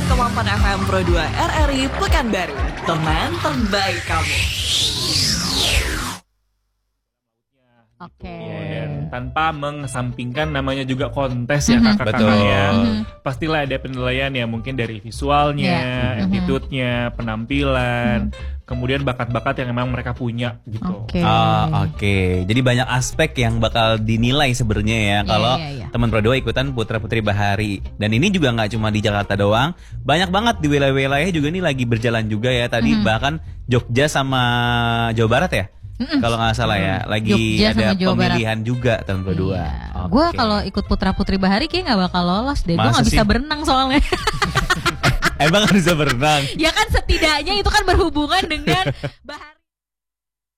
105,4 FM Pro 2 RRI Pekanbaru. Teman terbaik kamu. Oke. Dan tanpa mengesampingkan namanya juga kontes ya kakak-kakak ya. Pastilah ada penilaian ya, mungkin dari visualnya, attitude-nya, penampilan, kemudian bakat-bakat yang memang mereka punya gitu. Oke. Jadi banyak aspek yang bakal dinilai sebenarnya ya kalau teman Pro 2 ikutan Putra Putri Bahari. Dan ini juga nggak cuma di Jakarta doang, banyak banget di wilayah-wilayah juga ini lagi berjalan juga ya. Tadi bahkan Jogja sama Jawa Barat ya. Kalau nggak salah ya, lagi Jogja ada Barat pemilihan juga tahun kedua. Gue kalau ikut Putra Putri Bahari kayak nggak bakal lolos deh. Gue nggak bisa berenang soalnya. Emang nggak bisa berenang? Ya kan setidaknya itu kan berhubungan dengan Bahari.